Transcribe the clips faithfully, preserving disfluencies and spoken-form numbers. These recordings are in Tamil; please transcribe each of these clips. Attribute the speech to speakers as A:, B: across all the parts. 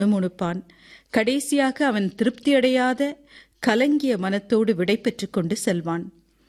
A: முணுமுணுப்பான். கடைசியாக அவன் திருப்தியடையாத கலங்கிய மனத்தோடு விடை பெற்றுக் கொண்டு செல்வான்.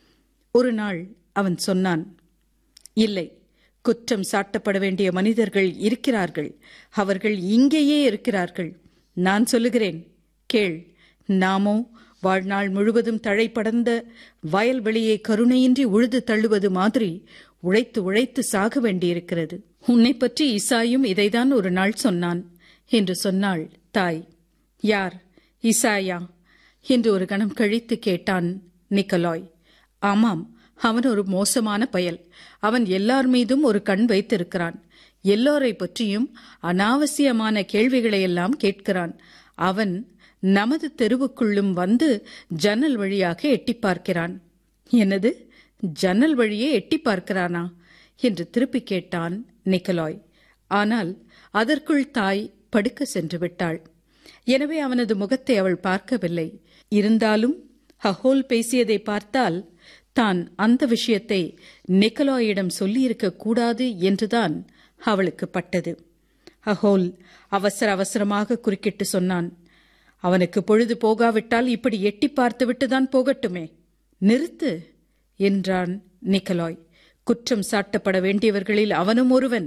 A: ஒரு நாள் அவன் சொன்னான், இல்லை, குற்றம் சாட்டப்பட வேண்டிய மனிதர்கள் இருக்கிறார்கள். அவர்கள் இங்கேயே இருக்கிறார்கள். நான் சொல்லுகிறேன், கேள். நாமோ வாழ்நாள் முழுவதும் தழை படர்ந்த வயல்வெளியை கருணையின்றி உழுது தள்ளுவது மாதிரி உழைத்து உழைத்து சாக வேண்டியிருக்கிறது. உன்னை பற்றி இசாயும் இதைதான் ஒரு நாள் சொன்னான் என்று சொன்னாள் தாய். யார், இசாயா என்று ஒரு கணம் கழித்து கேட்டான் நிக்கலாய். ஆமாம், அவன் ஒரு மோசமான பயல். அவன் எல்லார் மீதும் ஒரு கண் வைத்திருக்கிறான். எல்லோரை பற்றியும் அனாவசியமான கேள்விகளையெல்லாம் கேட்கிறான். அவன் நமது தெருவுக்குள்ளும் வந்து ஜன்னல் வழியாக எட்டி பார்க்கிறான். என்னது, ஜன்னல் வழியே எட்டி பார்க்கிறானா என்று திருப்பி கேட்டான் நிக்கலாய். ஆனால் அதற்குள் தாய் படுக்க சென்று விட்டாள். எனவே அவனது முகத்தை அவள் பார்க்கவில்லை. இருந்தாலும் ஹஹோல் பேசியதை பார்த்தால் தான் அந்த விஷயத்தை நிக்கலாயிடம் சொல்லியிருக்க கூடாது என்றுதான் அவளுக்கு பட்டது. ஹஹோல் அவசர அவசரமாக குறுக்கிட்டு சொன்னான், அவனுக்கு பொழுது போகாவிட்டால் இப்படி எட்டி பார்த்துவிட்டுதான் போகட்டுமே. நிறுத்து என்றான் நிக்கலாய். குற்றம் சாட்டப்பட வேண்டியவர்களில் அவனும் ஒருவன்.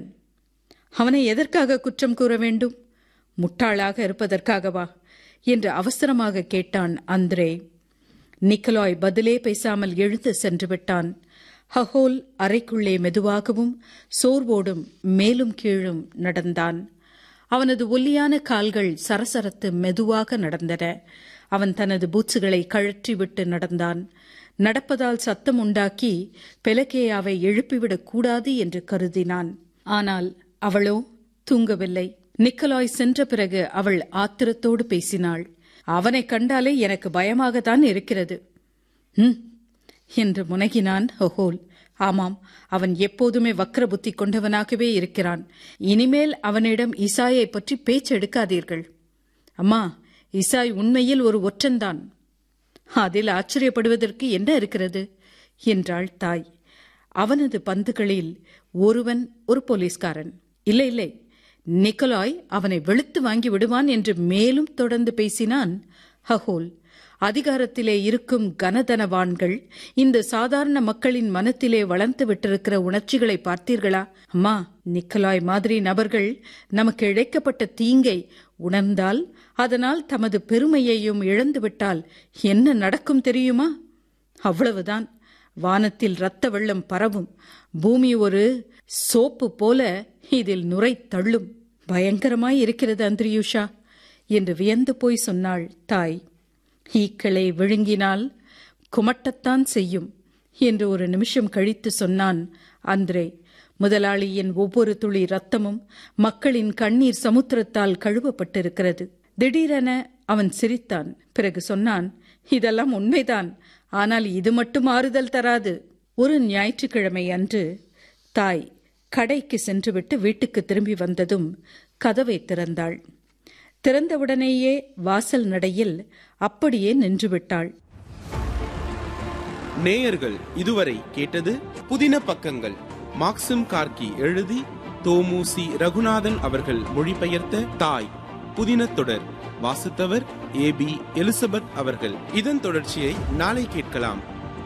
A: அவனை எதற்காக குற்றம் கூற வேண்டும்? முட்டாளாக இருப்பதற்காகவா என்று அவசரமாக கேட்டான் அந்திரே. நிக்கலாய் பதிலே பேசாமல் எழுந்து சென்று விட்டான். ஹஹோல் அறைக்குள்ளே மெதுவாகவும் சோர்வோடும் மேலும் கீழும் நடந்தான். அவனது ஒல்லியான கால்கள் சரசரத்து மெதுவாக நடந்தன. அவன் தனது பூட்சுகளை கழற்றிவிட்டு நடந்தான். நடப்பதால் சத்தம் உண்டாக்கி பெலகேயாவை எழுப்பிவிடக் கூடாது என்று கருதினான். ஆனால் அவளோ தூங்கவில்லை. நிக்கலாய் சென்ற பிறகு அவள் ஆத்திரத்தோடு பேசினாள். அவனை கண்டாலே எனக்கு பயமாகத்தான் இருக்கிறது. ம் என்று முனகினான் ஹொஹோல். ஆமாம், அவன் எப்போதுமே வக்ர புத்தி கொண்டவனாகவே இருக்கிறான். இனிமேல் அவனிடம் இசாயை பற்றி பேச்செடுக்காதீர்கள். அம்மா, இசாய் உண்மையில் ஒரு ஒற்றன்தான். அதில் ஆச்சரியப்படுவதற்கு என்ன இருக்கிறது என்றாள் தாய். அவனது பந்துகளில் ஒருவன் ஒரு போலீஸ்காரன். இல்லை இல்லை, நிக்கலாய் அவனை வெளுத்து வாங்கி விடுவான் என்று மேலும் தொடர்ந்து பேசினான் ஹஹோல். அதிகாரத்திலே இருக்கும் கனதனவான்கள் இந்த சாதாரண மக்களின் மனத்திலே வளர்ந்து விட்டிருக்கிற உணர்ச்சிகளை பார்த்தீர்களா? அம்மா, நிக்கலாய் மாதிரி நபர்கள் நமக்கு இழைக்கப்பட்ட தீங்கை உணர்ந்தால், அதனால் தமது பெருமையையும் இழந்துவிட்டால் என்ன நடக்கும் தெரியுமா? அவ்வளவுதான். வானத்தில் இரத்த வெள்ளம் பரவும். பூமி ஒரு சோப்பு போல இதில் நுரை தள்ளும். பயங்கரமாய் இருக்கிறது அந்திரியூஷா என்று வியந்து போய் சொன்னாள் தாய். ஈக்களை விழுங்கினால் குமட்டத்தான் செய்யும் என்று ஒரு நிமிஷம் கழித்து சொன்னான் அந்திரே. முதலாளியின் ஒவ்வொரு துளி ரத்தமும் மக்களின் கண்ணீர் சமுத்திரத்தால் கழுவப்பட்டிருக்கிறது. திடீரென அவன் சிரித்தான். பிறகு சொன்னான், இதெல்லாம் உண்மைதான், ஆனால் இது மட்டும் ஆறுதல் தராது. ஒரு ஞாயிற்றுக்கிழமை அன்று தாய் கடைக்கு சென்றுவிட்டு வீட்டுக்கு திரும்பி வந்ததும் கதவை திறந்தாள். திறந்தவுடனேயே வாசல் நடையில் அப்படியே நின்றுவிட்டாள்.
B: நேயர்கள் இதுவரை கேட்டது புதின பக்கங்கள். மாக்சிம் கார்கி எழுதி தோமுசி ரகுநாதன் அவர்கள் மொழிபெயர்த்த தாய் புதின தொடர். வாசித்தவர் ஏ பி எலிசபெத் அவர்கள். இதன் தொடர்ச்சியை நாளை கேட்கலாம்.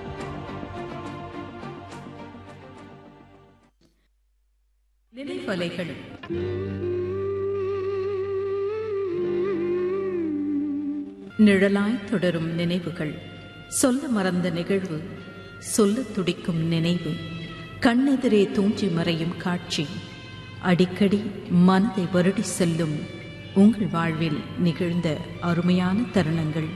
A: நினைவலைகள். நிழலாய் தொடரும் நினைவுகள். சொல்ல மறந்த நிகழ்வு, சொல்ல துடிக்கும் நினைவு, கண்ணெதிரே தூஞ்சி மறையும் காட்சி, அடிக்கடி மனதை வருடி செல்லும் உங்கள் வாழ்வில் நிகழ்ந்த அருமையான தருணங்கள்.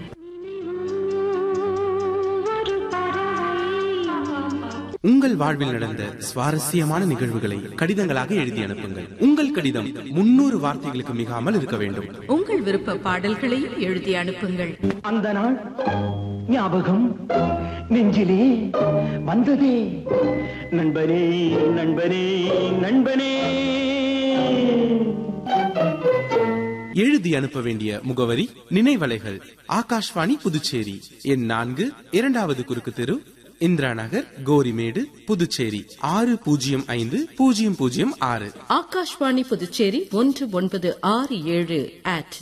B: உங்கள் வாழ்வில் நடந்த சுவாரஸ்யமான நிகழ்வுகளை கடிதங்களாக எழுதி அனுப்புங்கள். உங்கள் கடிதம் முன்னூறு வார்த்தைகளுக்கு மிகாமல் இருக்க வேண்டும்.
A: உங்கள் விருப்ப பாடல்களையும் எழுதி அனுப்புங்கள்.
C: அந்த நாள் ஞாபகம் நெஞ்சிலே வந்ததே, நண்பனே நண்பனே நண்பனே.
B: எழுதி அனுப்ப வேண்டிய முகவரி நினைவலைகள், ஆகாஷ்வாணி புதுச்சேரி, எண் நான்கு, இரண்டாவது குறுக்கு தெரு, இந்திரா நகர், கோரிமேடு, புதுச்சேரி ஆறு பூஜ்ஜியம் ஐந்து பூஜ்ஜியம் பூஜ்ஜியம் ஆறு.
D: ஆகாஷ்வாணி புதுச்சேரி ஒன்று ஒன்பது ஆறு ஏழு அட்